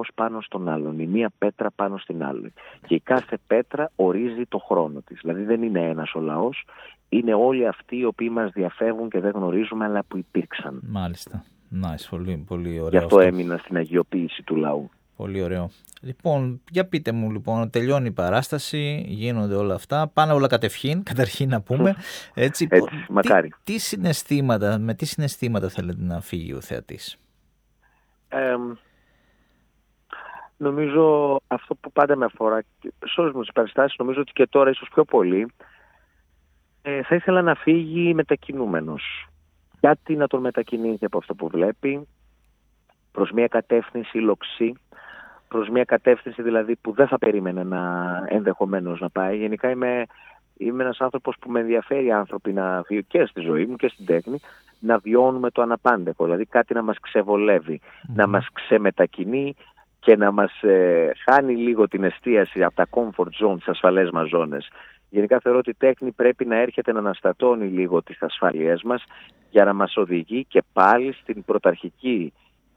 λαός πάνω στον άλλον, η μία πέτρα πάνω στην άλλη. Και η κάθε πέτρα ορίζει το χρόνο της. Δηλαδή δεν είναι ένας ο λαός, είναι όλοι αυτοί οι οποίοι μας διαφεύγουν και δεν γνωρίζουμε, αλλά που υπήρξαν. Μάλιστα. Nice, πολύ, πολύ ωραίο. Γι' αυτό έμεινα στην αγιοποίηση του λαού. Πολύ ωραίο. Λοιπόν, για πείτε μου λοιπόν, τελειώνει η παράσταση, γίνονται όλα αυτά, πάνε όλα καταρχήν να πούμε. Έτσι, μακάρι. Με τι συναισθήματα θέλετε να φύγει ο θεατής? Νομίζω αυτό που πάντα με αφορά σε όλες μου τις παραστάσεις, νομίζω ότι και τώρα ίσως πιο πολύ, θα ήθελα να φύγει μετακινούμενος. Κάτι να τον μετακινήσει από αυτό που βλέπει προς μια κατεύθυνση λοξή, προς μια κατεύθυνση δηλαδή που δεν θα περίμενε ενδεχομένως να πάει. Γενικά είμαι ένας άνθρωπος που με ενδιαφέρει άνθρωποι και στη ζωή μου και στην τέχνη να βιώνουμε το αναπάντεχο, δηλαδή κάτι να μας ξεβολεύει, να μας ξεμετακινεί και να μας χάνει λίγο την εστίαση από τα comfort zone, τις ασφαλές μας ζώνες. Γενικά θεωρώ ότι η τέχνη πρέπει να έρχεται να αναστατώνει λίγο τις ασφάλειές μας για να μας οδηγεί και πάλι στην πρωταρχική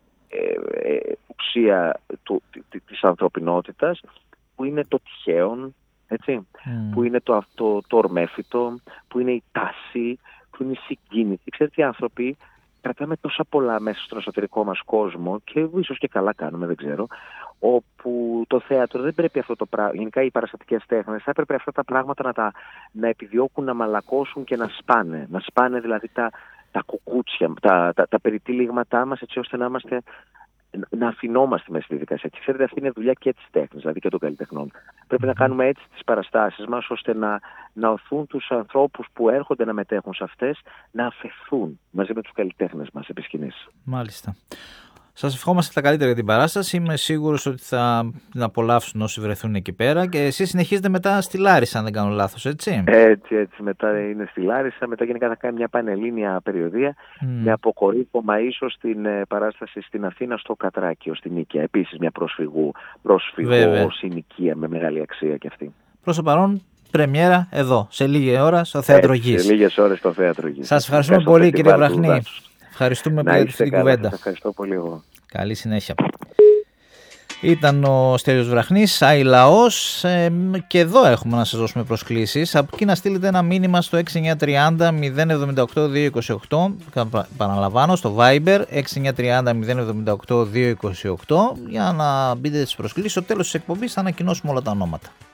ουσία της ανθρωπινότητας, που είναι το τυχαίον, έτσι, που είναι το ορμέφυτο, που είναι η τάση, που είναι η συγκίνηση. Ξέρετε, οι άνθρωποι κρατάμε τόσα πολλά μέσα στον εσωτερικό μας κόσμο και ίσως και καλά κάνουμε, δεν ξέρω, όπου το θέατρο δεν πρέπει αυτό το πράγμα, γενικά οι παραστατικές τέχνες, θα έπρεπε αυτά τα πράγματα να επιδιώκουν να μαλακώσουν και να σπάνε. Να σπάνε δηλαδή τα κουκούτσια, τα περιτύλιγματά μας, έτσι ώστε να αφινόμαστε μέσα στη διαδικασία. Και ξέρετε, αυτή είναι δουλειά και της τέχνης, δηλαδή και των καλλιτεχνών. Πρέπει να κάνουμε έτσι τις παραστάσεις μας, ώστε να οθούν τους ανθρώπους που έρχονται να μετέχουν σε αυτές να αφαιθούν μαζί με τους καλλιτέχνες μας επί σκηνής. Μάλιστα. Σας ευχόμαστε τα καλύτερα για την παράσταση. Είμαι σίγουρος ότι θα την απολαύσουν όσοι βρεθούν εκεί πέρα. Και εσείς συνεχίζετε μετά στη Λάρισα, αν δεν κάνω λάθος, έτσι? Έτσι. Μετά είναι στη Λάρισα. Μετά γενικά θα κάνει μια πανελλήνια περιοδία. Με αποκορύφωμα ίσως την παράσταση στην Αθήνα, στο Κατράκιο, στην Νίκαια. Επίσης μια πρόσφυγο συνοικία με μεγάλη αξία κι αυτή. Προς το παρόν, πρεμιέρα εδώ, σε λίγη ώρα, στο Θέατρο Γης. Σε λίγες ώρες στο Θέατρο Γης. Σας ευχαριστούμε πολύ, κύριε Βραχνή. Ευχαριστούμε για την κουβέντα. Ευχαριστώ πολύ εγώ. Καλή συνέχεια. Ήταν ο Στέλιος Βραχνής, Άι Λαός, και εδώ έχουμε να σας δώσουμε προσκλήσεις. Από εκεί να στείλετε ένα μήνυμα στο 6930 078 228, παραλαμβάνω, στο Viber 6930 078 228, για να μπείτε στις προσκλήσεις. Στο τέλος της εκπομπής θα ανακοινώσουμε όλα τα ονόματα.